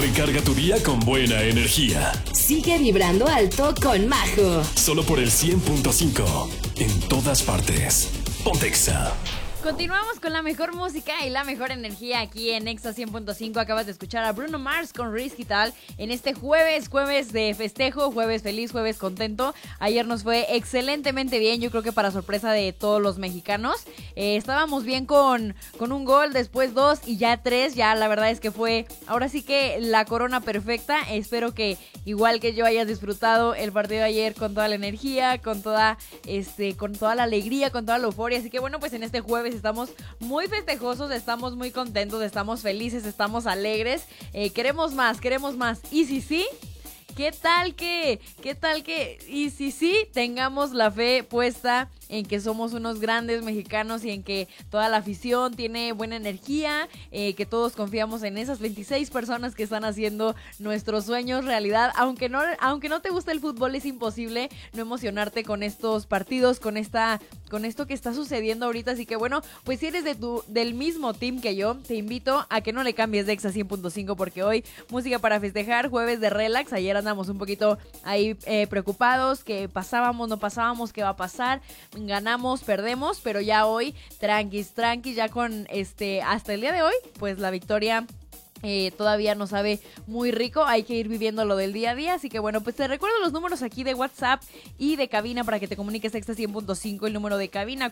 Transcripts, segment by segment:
Recarga tu día con buena energía. Sigue vibrando alto con Majo. Solo por el 100.5. En todas partes. Pontexa. Continuamos con la mejor música y la mejor energía aquí en Exa 100.5. Acabas de escuchar a Bruno Mars con Risky Tal en este jueves de festejo, jueves feliz, jueves contento. Ayer nos fue excelentemente bien, yo creo que para sorpresa de todos los mexicanos. Estábamos bien con un gol, después 2 y ya 3. Ya la verdad es que fue ahora sí que la corona perfecta. Espero que igual que yo hayas disfrutado el partido de ayer con toda la energía, con toda la alegría, con toda la euforia. Así que bueno, pues en este jueves estamos muy festejosos, estamos muy contentos, estamos felices, estamos alegres, queremos más, y si sí, ¿qué tal que, y si sí, tengamos la fe puesta en que somos unos grandes mexicanos y en que toda la afición tiene buena energía, que todos confiamos en esas 26 personas que están haciendo nuestros sueños realidad. Aunque no te guste el fútbol, es imposible no emocionarte con estos partidos, con esto que está sucediendo ahorita. Así que bueno, pues si eres del mismo team que yo, te invito a que no le cambies de Exa 100.5 porque hoy música para festejar, jueves de relax. Ayer andamos un poquito ahí preocupados, que pasábamos, no pasábamos, qué va a pasar. Ganamos, perdemos, pero ya hoy tranquis, ya con hasta el día de hoy, pues la victoria todavía no sabe muy rico, hay que ir viviendo lo del día a día. Así que bueno, pues te recuerdo los números aquí de WhatsApp y de cabina para que te comuniques Exa 100.5. El número de cabina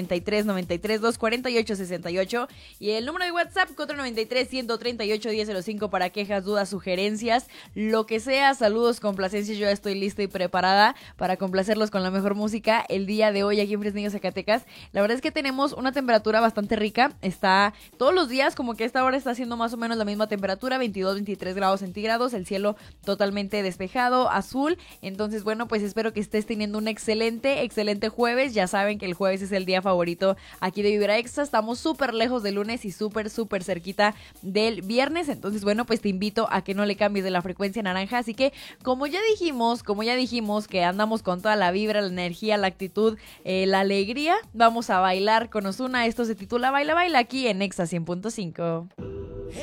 493-93-248-68 y el número de WhatsApp 493-138-1005 para quejas, dudas, sugerencias, lo que sea, saludos, complacencias. Yo ya estoy lista y preparada para complacerlos con la mejor música el día de hoy aquí en Fresnillo, Zacatecas. La verdad es que tenemos una temperatura bastante rica, está todos los días como que a esta hora está haciendo más o menos la misma temperatura, 22-23 grados centígrados, el cielo totalmente despejado, azul. Entonces bueno, pues espero que estés teniendo un excelente jueves. Ya saben que el jueves es el día favorito aquí de Vibra Exa, estamos súper lejos del lunes y súper cerquita del viernes. Entonces bueno, pues te invito a que no le cambies de la frecuencia naranja. Así que como ya dijimos que andamos con toda la vibra, la energía, la actitud, la alegría, vamos a bailar con Ozuna. Esto se titula Baila Baila aquí en Exa 100.5.